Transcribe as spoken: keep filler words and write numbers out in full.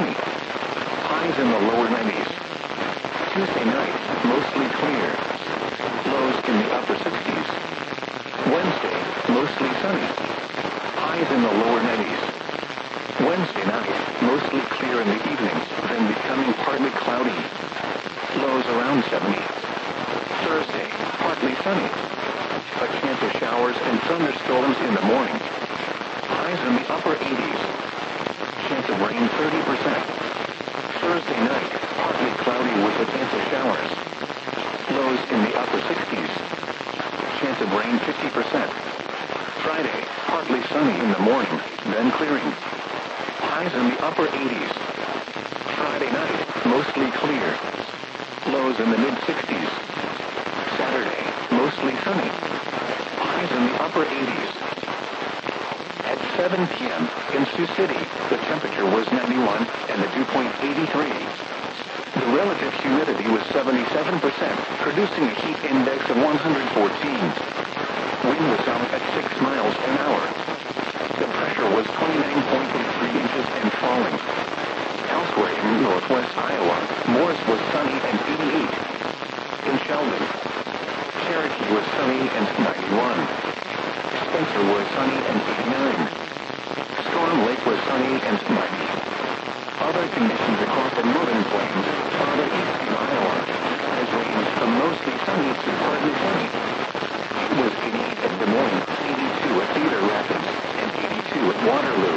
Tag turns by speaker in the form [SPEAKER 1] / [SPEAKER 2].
[SPEAKER 1] sunny. Highs in the lower nineties. Tuesday night, mostly clear. Lows in the upper sixties. Wednesday, mostly sunny. Highs in the lower nineties. Wednesday night, mostly clear in the evening, then becoming partly cloudy. Lows around seventy. Thursday, partly sunny. A chance of showers and thunderstorms in the morning. Highs in the upper eighties. Chance of rain thirty percent. Thursday night, partly cloudy with a chance of showers. Lows in the upper sixties. Chance of rain fifty percent. Friday, partly sunny in the morning, then clearing. Highs in the upper eighties. Friday night, mostly clear. Lows in the mid-sixties. Saturday, mostly sunny. Highs in the upper eighties. At seven p.m. in Sioux City, the temperature was ninety-one and the dew point eighty-three. The relative humidity was seventy-seven percent, producing a heat index of one hundred fourteen. Wind was out at six miles an hour. The pressure was twenty-nine point eight three inches and falling. Elsewhere in northwest Iowa, Morris was sunny and eighty-eight. In Sheldon, Cherokee was sunny and ninety-one. Spencer was sunny and eighty-nine. Storm Lake was sunny and ninety. Other conditions across the northern plains, farther east in Iowa, has ranged from mostly sunny to partly sunny. It was eighty-eight at Des Moines, eighty-two at Cedar Rapids, and eighty-two at Waterloo.